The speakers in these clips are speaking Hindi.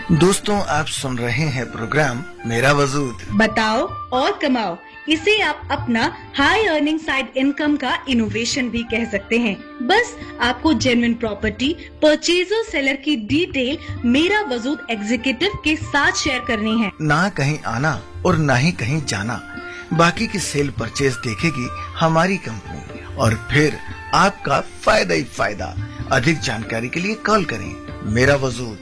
दोस्तों, आप सुन रहे हैं प्रोग्राम मेरा वजूद। बताओ और कमाओ। इसे आप अपना हाई अर्निंग साइड इनकम का इनोवेशन भी कह सकते हैं। बस आपको जेन्युइन प्रॉपर्टी परचेजर सेलर की डिटेल मेरा वजूद एग्जीक्यूटिव के साथ शेयर करनी है। ना कहीं आना और ना ही कहीं जाना, बाकी की सेल परचेज देखेगी हमारी कंपनी और फिर आपका फायदा ही फायदा। अधिक जानकारी के लिए कॉल करें मेरा वजूद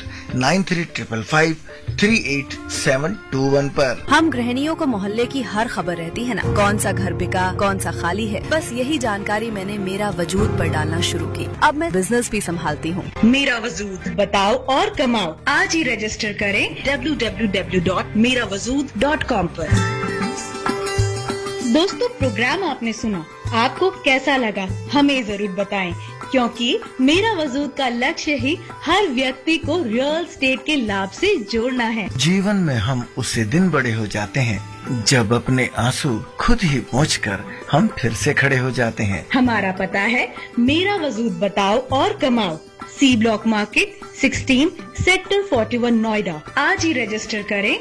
9355538721 पर। हम गृहिणियों को मोहल्ले की हर खबर रहती है ना, कौन सा घर बिका, कौन सा खाली है। बस यही जानकारी मैंने मेरा वजूद पर डालना शुरू की। अब मैं बिजनेस भी संभालती हूँ। मेरा वजूद, बताओ और कमाओ। आज ही रजिस्टर करें www.merawazud.com पर। दोस्तों, प्रोग्राम आपने सुना, आपको कैसा लगा हमें जरूर बताएं, क्योंकि मेरा वजूद का लक्ष्य ही हर व्यक्ति को रियल एस्टेट के लाभ से जोड़ना है। जीवन में हम उसी दिन बड़े हो जाते हैं जब अपने आंसू खुद ही पोंछकर हम फिर से खड़े हो जाते हैं। हमारा पता है मेरा वजूद, बताओ और कमाओ, C block market 16 sector 41 Noida. आज ही रजिस्टर करें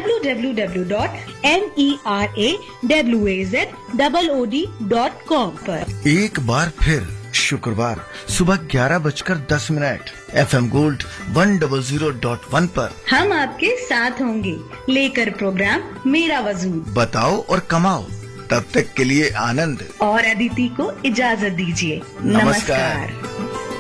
www.merawazod.com पर। एक बार फिर शुक्रवार सुबह 11:10 FM गोल्ड 100.1 पर हम आपके साथ होंगे, लेकर प्रोग्राम मेरा वजूद। बताओ और कमाओ। तब तक के लिए आनंद और अदिति को इजाजत दीजिए। नमस्कार।